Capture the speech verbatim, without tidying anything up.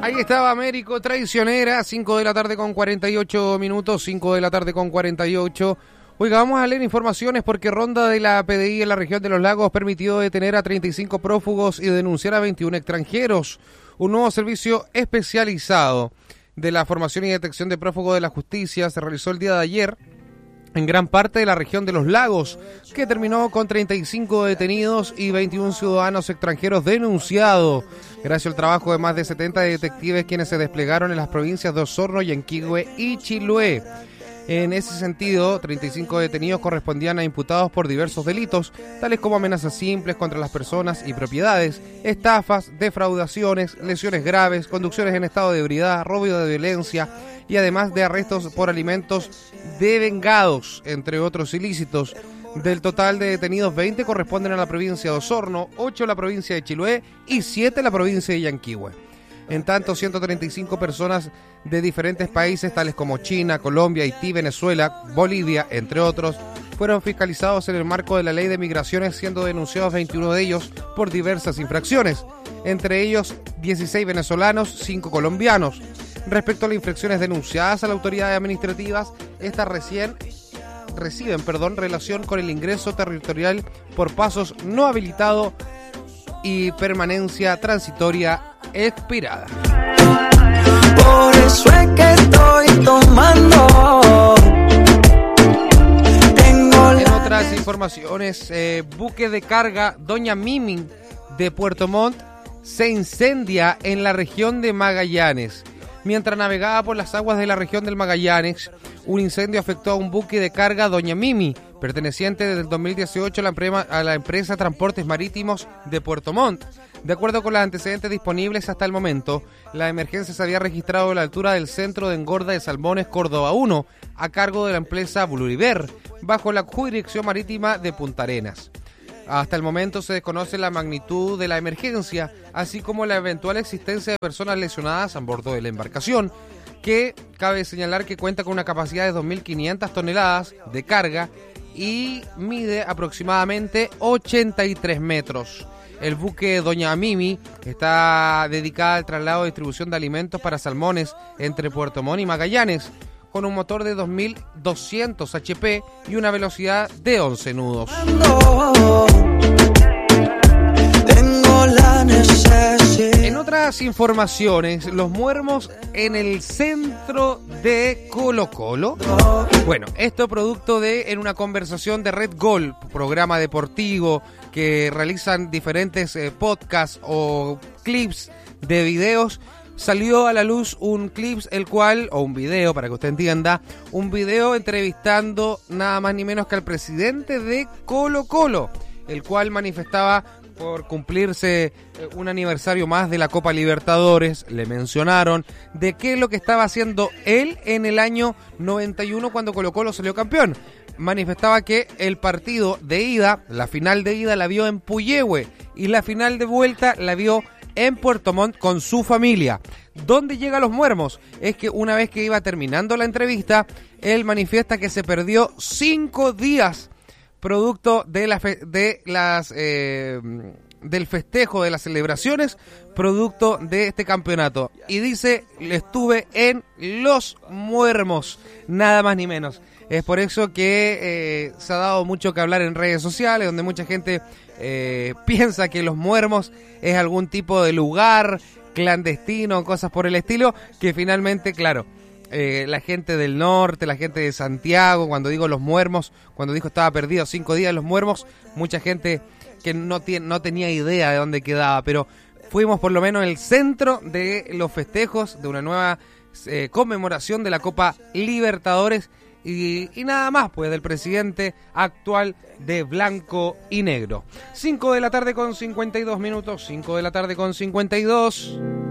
Ahí estaba Américo Traicionera, cinco de la tarde con cuarenta y ocho minutos, cinco de la tarde con cuarenta y ocho. Oiga, vamos a leer informaciones porque ronda de la P D I en la región de Los Lagos permitió detener a treinta y cinco prófugos y denunciar a veintiún extranjeros. Un nuevo servicio especializado de la formación y detección de prófugos de la justicia se realizó el día de ayer en gran parte de la región de Los Lagos, que terminó con treinta y cinco detenidos y veintiún ciudadanos extranjeros denunciados, gracias al trabajo de más de setenta detectives quienes se desplegaron en las provincias de Osorno, Yanquihue y Chiloé. En ese sentido, treinta y cinco detenidos correspondían a imputados por diversos delitos, tales como amenazas simples contra las personas y propiedades, estafas, defraudaciones, lesiones graves, conducciones en estado de ebriedad, robo de violencia y además de arrestos por alimentos devengados, entre otros ilícitos. Del total de detenidos, veinte corresponden a la provincia de Osorno, ocho a la provincia de Chiloé y siete a la provincia de Yanquihue. En tanto, ciento treinta y cinco personas de diferentes países, tales como China, Colombia, Haití, Venezuela, Bolivia, entre otros, fueron fiscalizados en el marco de la Ley de Migraciones, siendo denunciados veintiuno de ellos por diversas infracciones, entre ellos dieciséis venezolanos, cinco colombianos. Respecto a las infracciones denunciadas a las autoridades administrativas, estas recién reciben perdón, relación con el ingreso territorial por pasos no habilitados y permanencia transitoria expirada. Por eso es que estoy tomando. Tengo en otras informaciones, eh, buque de carga Doña Mimi de Puerto Montt se incendia en la región de Magallanes. Mientras navegaba por las aguas de la región del Magallanes, un incendio afectó a un buque de carga Doña Mimi, perteneciente desde el dos mil dieciocho a la, empresa, a la empresa Transportes Marítimos de Puerto Montt. De acuerdo con los antecedentes disponibles hasta el momento, la emergencia se había registrado a la altura del Centro de Engorda de Salmones Córdoba uno, a cargo de la empresa Bluriver, bajo la jurisdicción marítima de Punta Arenas. Hasta el momento se desconoce la magnitud de la emergencia, así como la eventual existencia de personas lesionadas a bordo de la embarcación, que cabe señalar que cuenta con una capacidad de dos mil quinientas toneladas de carga y mide aproximadamente ochenta y tres metros. El buque Doña Mimi está dedicado al traslado y distribución de alimentos para salmones entre Puerto Montt y Magallanes, con un motor de dos mil doscientos hache pe y una velocidad de once nudos. Tengo la necesidad. En otras informaciones, los muermos en el centro de Colo Colo. Bueno, esto producto de en una conversación de Red Gol, programa deportivo que realizan diferentes eh, podcasts o clips de videos. Salió a la luz un clip, el cual, o un video, para que usted entienda, un video entrevistando nada más ni menos que al presidente de Colo Colo, el cual manifestaba por cumplirse un aniversario más de la Copa Libertadores. Le mencionaron de qué es lo que estaba haciendo él en el año noventa y uno cuando Colo Colo salió campeón. Manifestaba que el partido de ida, la final de ida la vio en Puyehue y la final de vuelta la vio en Puerto Montt con su familia. ¿Dónde llegan los muermos? Es que una vez que iba terminando la entrevista, él manifiesta que se perdió cinco días producto de, la fe- de las eh, del festejo, de las celebraciones, producto de este campeonato. Y dice, estuve en los muermos, nada más ni menos. Es por eso que eh, se ha dado mucho que hablar en redes sociales, donde mucha gente eh, piensa que los muermos es algún tipo de lugar clandestino, cosas por el estilo, que finalmente, claro, eh, la gente del norte, la gente de Santiago, cuando digo los muermos, cuando dijo estaba perdido cinco días los muermos, mucha gente que no, tiene, no tenía idea de dónde quedaba, pero fuimos por lo menos en el centro de los festejos de una nueva eh, conmemoración de la Copa Libertadores. Y, y nada más, pues, del presidente actual de blanco y negro. cinco de la tarde con cincuenta y dos minutos, cinco de la tarde con cincuenta y dos.